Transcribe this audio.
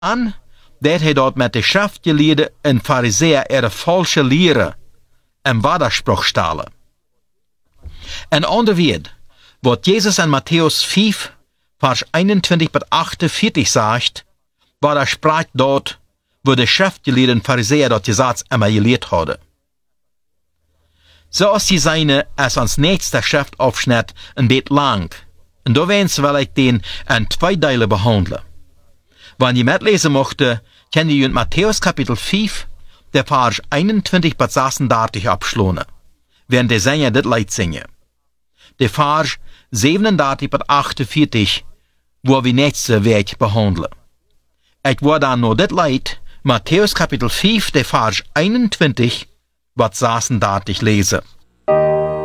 an, dat hij dort met de schriftgeleerden en fariseer ihre falsche Lehre en Widerspruch stellen. En onderweer, wat Jezus in Matthäus 5, Vers 21 bis 48 sagt, war er sprach dort, wo de schriftgeleerden Pharisäer dort gesagt immer gelehrt hadden. So ist die seine als ons nächste Schriftaufschnitt ein bisschen lang. Und da will ich den in 2 Teile behandeln. Wenn ihr mitlesen möchte, könnt ihr in Matthäus Kapitel 5, der Vers 21 bis 36 abschlossen, während der Sänger das Lied singen. Der Vers 37 bis 48, wo wir nächste Weg behandeln. Ich will dann nur das Lied, Matthäus Kapitel 5, der Vers 21 bis 36 lesen.